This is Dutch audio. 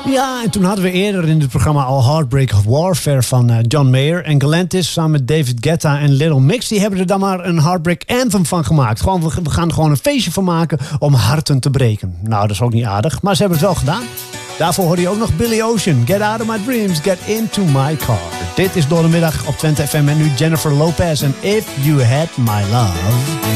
Ja, en toen hadden we eerder in het programma al Heartbreak Warfare van John Mayer. En Galantis samen met David Guetta en Little Mix, die hebben er dan maar een Heartbreak Anthem van gemaakt. Gewoon, we gaan er gewoon een feestje van maken om harten te breken. Nou, dat is ook niet aardig, maar ze hebben het wel gedaan. Daarvoor hoor je ook nog Billy Ocean. Get out of my dreams, get into my car. Dit is Door de Middag op Twente FM en nu Jennifer Lopez en If You Had My Love.